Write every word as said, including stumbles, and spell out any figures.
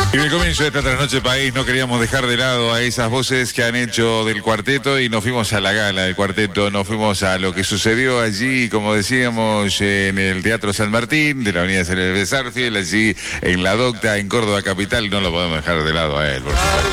Y en el comienzo de esta trasnoche país no queríamos dejar de lado a esas voces que han hecho del cuarteto y nos fuimos a la gala del cuarteto, nos fuimos a lo que sucedió allí, como decíamos, en el Teatro San Martín, de la Avenida Celedón de Sarfield, allí en La Docta, en Córdoba Capital, no lo podemos dejar de lado a él, por supuesto.